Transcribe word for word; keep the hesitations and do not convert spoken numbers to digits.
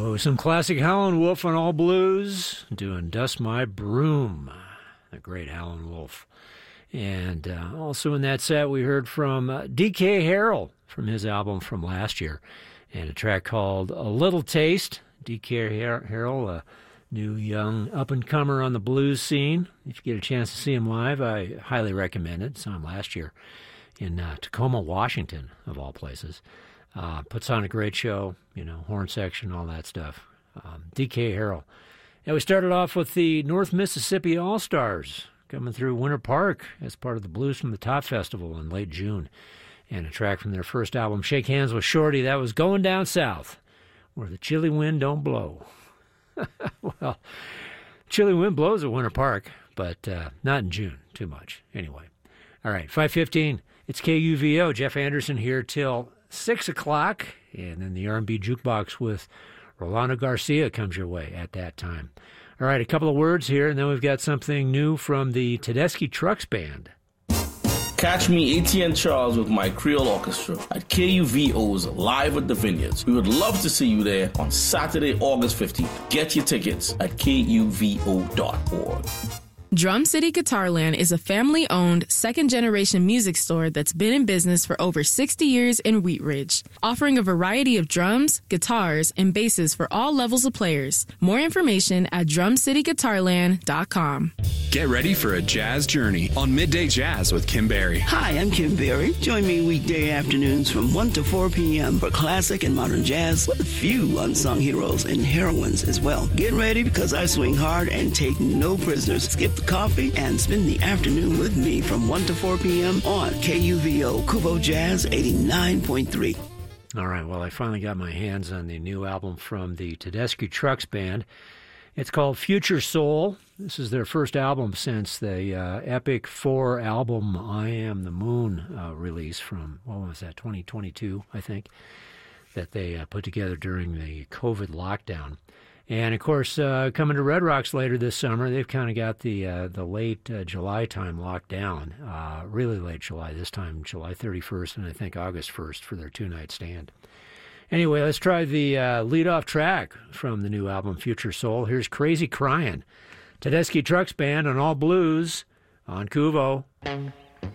Oh, some classic Howlin' Wolf on All Blues, doing Dust My Broom, the great Howlin' Wolf. And uh, also in that set, we heard from uh, D K Harrell from his album from last year, and a track called A Little Taste. D K Har- Harrell, a new young up-and-comer on the blues scene. If you get a chance to see him live, I highly recommend it. Saw him last year in uh, Tacoma, Washington, of all places. Uh, puts on a great show, you know, horn section, all that stuff. Um, D K Harrell. And we started off with the North Mississippi All-Stars coming through Winter Park as part of the Blues from the Top Festival in late June. And a track from their first album, Shake Hands with Shorty, that was Going Down South, where the chilly wind don't blow. Well, chilly wind blows at Winter Park, but uh, not in June too much. Anyway. All right, five fifteen, it's K U V O. Jeff Anderson here till six o'clock, and then the R and B Jukebox with Rolando Garcia comes your way at that time. All right, a couple of words here, and then we've got something new from the Tedeschi Trucks Band. Catch me, A T N Charles, with my Creole Orchestra at K U V O's Live at the Vineyards. We would love to see you there on Saturday, August fifteenth. Get your tickets at K U V O dot org. Drum City Guitarland is a family-owned, second-generation music store that's been in business for over sixty years in Wheat Ridge, offering a variety of drums, guitars, and basses for all levels of players. More information at drum city guitarland dot com. Get ready for a jazz journey on Midday Jazz with Kim Berry. Hi, I'm Kim Berry. Join me weekday afternoons from one to four p.m. for classic and modern jazz with a few unsung heroes and heroines as well. Get ready because I swing hard and take no prisoners. Skip the coffee and spend the afternoon with me from one to four p.m. on K U V O Kuvo Jazz eighty-nine point three. All right, well, I finally got my hands on the new album from the Tedeschi Trucks Band. It's called Future Soul. This is their first album since the uh, epic four album I Am the Moon uh, release from, what was that, twenty twenty-two, I think, that they uh, put together during the COVID lockdown. And, of course, uh, coming to Red Rocks later this summer, they've kind of got the uh, the late uh, July time locked down, uh, really late July, this time July thirty-first and I think August first for their two-night stand. Anyway, let's try the uh, lead-off track from the new album, Future Soul. Here's Crazy Cryin', Tedeschi Trucks Band on All Blues on Kuvo.